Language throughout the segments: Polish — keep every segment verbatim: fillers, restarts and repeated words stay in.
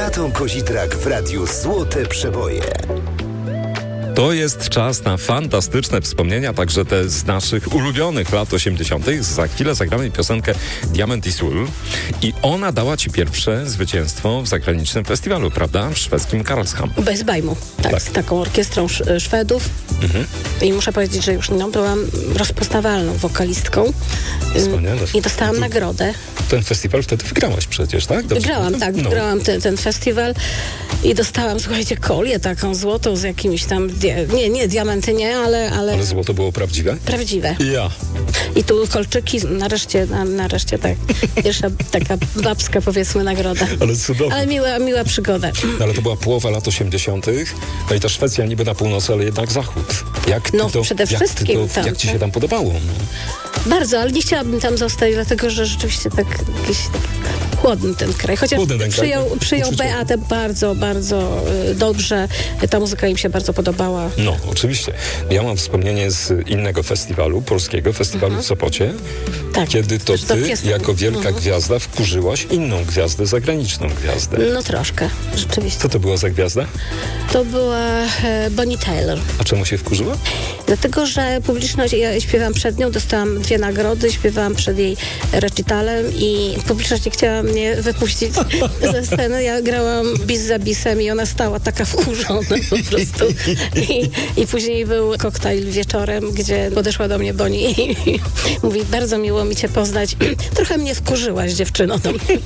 Agaton Kozidrak w Radiu Złote Przeboje. To jest czas na fantastyczne wspomnienia, także te z naszych ulubionych lat osiemdziesiątych. Za chwilę zagramy piosenkę Diament i Sól i ona dała ci pierwsze zwycięstwo w zagranicznym festiwalu, prawda? W szwedzkim Karlshamn. Bez bajmu, tak, Tak. z taką orkiestrą sz- Szwedów. Mhm. I muszę powiedzieć, że już no, byłam rozpoznawalną wokalistką. Wspaniale. I dostałam To- nagrodę. Ten festiwal wtedy wygrałaś przecież, tak? Dobrze Wygrałam, pamiętam? tak, No. wygrałam te, ten festiwal i dostałam, słuchajcie, kolię taką złotą z jakimiś tam, dia- nie, nie, diamenty nie, ale, ale, Ale złoto było prawdziwe? prawdziwe. Ja. I tu kolczyki, nareszcie, na, nareszcie tak, pierwsza taka babska, powiedzmy, nagroda. Ale cudownie. Ale miła, miła przygoda. No, ale to była połowa lat osiemdziesiątych. No i ta Szwecja niby na północy, ale jednak zachód. Jak ty No, to, przede jak ty wszystkim to, tam, Jak ci się tak. tam podobało? No. Bardzo, ale nie chciałabym tam zostać, dlatego że rzeczywiście tak jakiś chłodny ten kraj. Chociaż Chłodny ten kraj, przyjął, tak. przyjął Uczuciowy. Beatę bardzo, bardzo y, dobrze. Ta muzyka im się bardzo podobała. No, oczywiście. Ja mam wspomnienie z innego festiwalu, polskiego festiwalu w Sopocie, Tak. kiedy to Też z ty, orkiestrą. jako wielka Mhm. gwiazda, wkurzyłaś inną gwiazdę, zagraniczną gwiazdę. No troszkę, rzeczywiście. Co to była za gwiazda? To była e, Bonnie Tyler. A czemu się wkurzyła? Dlatego, że publiczność, ja śpiewam przed nią, dostałam dwie nagrody, śpiewałam przed jej recitalem i publiczność nie chciała mnie wypuścić ze sceny. Ja grałam bis za bisem i ona stała taka wkurzona po prostu. I, i później był koktajl wieczorem, gdzie podeszła do mnie Bonnie i, i mówi, bardzo miło mi cię poznać. Trochę mnie wkurzyłaś, dziewczyno.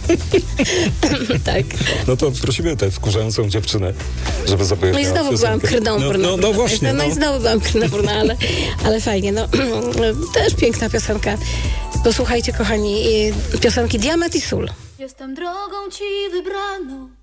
Tak. No to prosimy tę wkurzającą dziewczynę, żeby zapowiedziała No i znowu byłam piosenkę. krnąbrna. No, no, no właśnie. No, No. i znowu byłam krnąbrna, ale, ale fajnie. No, też piękna piosenka. Posłuchajcie, kochani, piosenki Diament i Sól. Jestem drogą ci wybraną,